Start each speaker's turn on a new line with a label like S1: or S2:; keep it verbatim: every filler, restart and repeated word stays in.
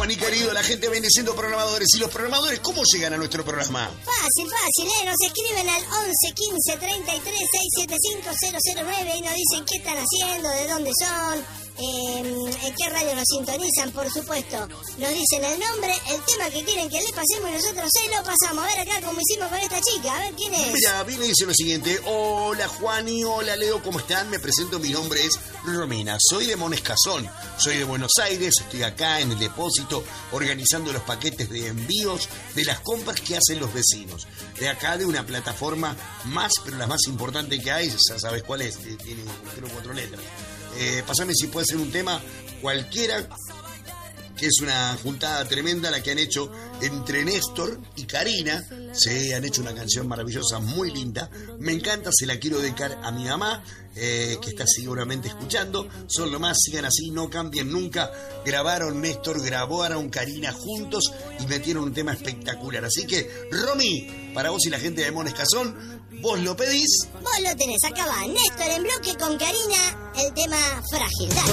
S1: Juani querido, la gente viene siendo programadores. ¿Y los programadores cómo llegan a nuestro programa?
S2: Fácil, fácil, ¿eh? Nos escriben al once quince treinta y tres seiscientos setenta y cinco cero cero nueve y nos dicen qué están haciendo, de dónde son, eh, en qué radio nos sintonizan, por supuesto. Nos dicen el nombre, el tema que quieren que le pasemos y nosotros se lo pasamos. A ver acá como hicimos con esta chica, a ver quién es.
S1: Mira, viene y dice lo siguiente. Hola Juani, hola Leo, ¿cómo están? Me presento, mi nombre es Romina, soy de Monescazón, soy de Buenos Aires, estoy acá en el depósito organizando los paquetes de envíos de las compras que hacen los vecinos. De acá de una plataforma más, pero la más importante que hay, ya sabes cuál es, tiene creo cuatro letras. Eh, pásame si puede ser un tema cualquiera, que es una juntada tremenda la que han hecho entre Néstor y Karina. Se han hecho una canción maravillosa, muy linda. Me encanta, se la quiero dedicar a mi mamá, eh, que está seguramente escuchando. Son lo más, sigan así, no cambien nunca. Grabaron Néstor, grabaron Karina juntos y metieron un tema espectacular. Así que, Romy, para vos y la gente de Monescazón, vos lo pedís.
S2: Vos lo tenés, acá va Néstor en bloque con Karina, el tema Frágil. Dale.